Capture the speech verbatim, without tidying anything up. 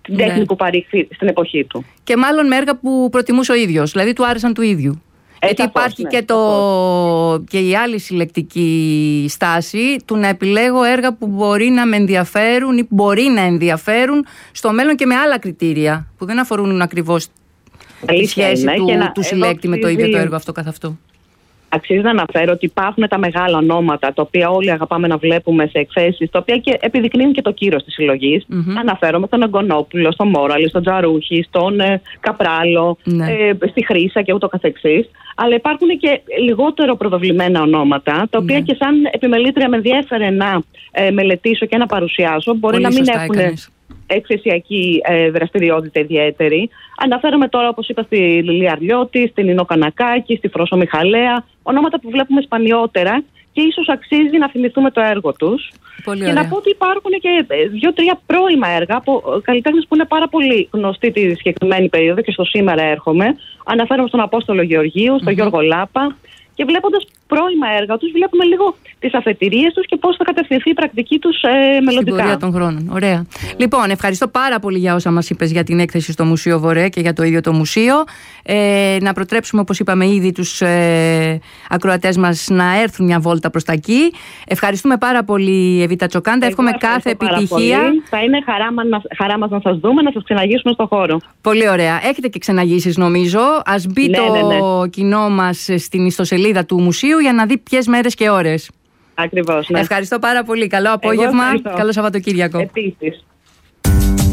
την τέχνη ναι. που παρήχθη στην εποχή του. Και μάλλον με έργα που προτιμούσε ο ίδιος, δηλαδή του άρεσαν του ίδιου. Ε, Γιατί υπάρχει ναι, και, το... και η άλλη συλλεκτική στάση του να επιλέγω έργα που μπορεί να με ενδιαφέρουν ή μπορεί να ενδιαφέρουν στο μέλλον και με άλλα κριτήρια που δεν αφορούν ακριβώς τη σχέση του, να... του συλλέκτη με το ίδιο το έργο αυτό καθ' αυτό. Αξίζει να αναφέρω ότι υπάρχουν τα μεγάλα ονόματα, τα οποία όλοι αγαπάμε να βλέπουμε σε εκθέσεις, τα οποία και επιδεικνύουν και το κύρος της συλλογής. Mm-hmm. Αναφέρομαι στον Εγκονόπουλο, στον Μόραλη, στον Τζαρούχη, στον ε, Καπράλο, ναι. ε, στη Χρύσα και ούτω καθεξής. Αλλά υπάρχουν και λιγότερο προβεβλημένα ονόματα, τα οποία ναι. και σαν επιμελήτρια με ενδιέφερε να ε, μελετήσω και να παρουσιάσω. Μπορεί Πολύ να μην έχουν έκανες. εκθεσιακή ε, δραστηριότητα ιδιαίτερη. Αναφέρομαι τώρα, όπως είπα, στη Λιλία Αρλιώτη, στην Ινώ Κανακάκη, στη Φρόσο Μιχαλέα. Ονόματα που βλέπουμε σπανιότερα και ίσως αξίζει να θυμηθούμε το έργο τους. Πολύ και ωραία. να πω ότι υπάρχουν και δύο-τρία πρώιμα έργα από καλλιτέχνες που είναι πάρα πολύ γνωστοί τη συγκεκριμένη περίοδο και στο σήμερα έρχομαι. Αναφέρομαι στον Απόστολο Γεωργίου, στον mm-hmm. Γιώργο Λάπα. Και βλέποντας πρώιμα έργα τους, βλέπουμε λίγο τις αφετηρίες τους και πώς θα κατευθυνθεί η πρακτική τους ε, μελλοντικά. Στην πορεία των χρόνων. Ωραία. Yeah. Λοιπόν, ευχαριστώ πάρα πολύ για όσα μας είπες για την έκθεση στο Μουσείο Βορέ και για το ίδιο το μουσείο. Ε, να προτρέψουμε, όπως είπαμε ήδη, τους ε, ακροατές μας να έρθουν μια βόλτα προς τα εκεί. Ευχαριστούμε πάρα πολύ, Εβίτα Τσοκάντα. Εύχομαι κάθε επιτυχία. Θα είναι χαρά, χαρά μας να σας δούμε, να σας ξεναγήσουμε στο χώρο. Πολύ ωραία. Έχετε και ξεναγήσεις, νομίζω. Ας μπει ναι, το ναι, ναι. κοινό μας στην istοσελίδα του μουσείου για να δει ποιες μέρες και ώρες. Ακριβώς, ναι. Ευχαριστώ πάρα πολύ. Καλό απόγευμα. Καλό Σαββατοκύριακο. Επίσης.